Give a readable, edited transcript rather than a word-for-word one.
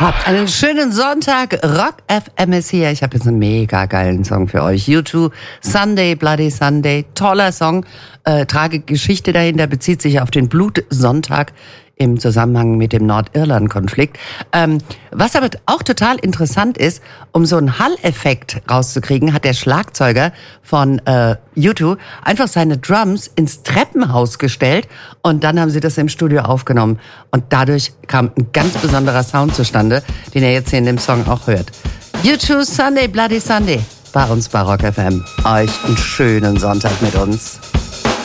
Habt einen schönen Sonntag. Rock FM ist hier. Ich habe jetzt einen mega geilen Song für euch. U2, Sunday, Bloody Sunday. Toller Song. Tragische Geschichte dahinter, bezieht sich auf den Blutsonntag im Zusammenhang mit dem Nordirland-Konflikt. Was aber auch total interessant ist, um so einen Hall-Effekt rauszukriegen, hat der Schlagzeuger von U2 einfach seine Drums ins Treppenhaus gestellt und dann haben sie das im Studio aufgenommen. Und dadurch kam ein ganz besonderer Sound zustande, den ihr jetzt hier in dem Song auch hört. U2, Sunday, Bloody Sunday bei uns bei Rock FM. Euch einen schönen Sonntag mit uns.